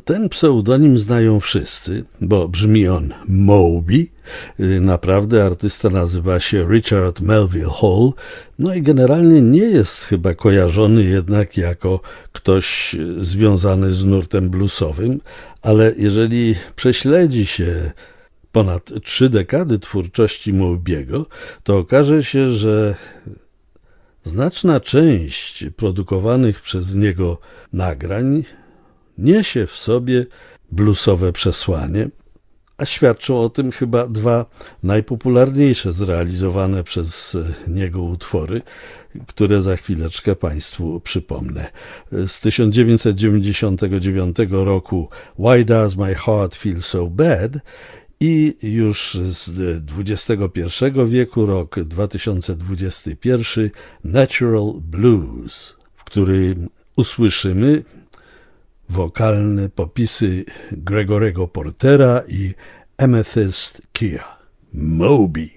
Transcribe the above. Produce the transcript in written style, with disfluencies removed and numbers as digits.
Ten pseudonim znają wszyscy, bo brzmi on Moby. Naprawdę artysta nazywa się Richard Melville Hall, no i generalnie nie jest chyba kojarzony jednak jako ktoś związany z nurtem bluesowym, ale jeżeli prześledzi się ponad 3 dekady twórczości Moby'ego, to okaże się, że znaczna część produkowanych przez niego nagrań niesie w sobie bluesowe przesłanie, a świadczą o tym chyba 2 najpopularniejsze zrealizowane przez niego utwory, które za chwileczkę Państwu przypomnę. Z 1999 roku Why Does My Heart Feel So Bad i już z XXI wieku, rok 2021, Natural Blues, w którym usłyszymy wokalne popisy Gregorego Portera i Amethyst Kia. Moby.